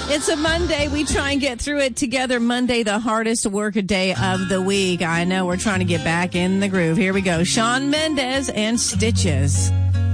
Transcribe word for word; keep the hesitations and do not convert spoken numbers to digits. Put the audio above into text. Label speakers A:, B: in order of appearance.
A: It's a Monday. We try and get through it together. Monday, the hardest work day of the week. I know we're trying to get back in the groove. Here we go. Shawn Mendes and Stitches.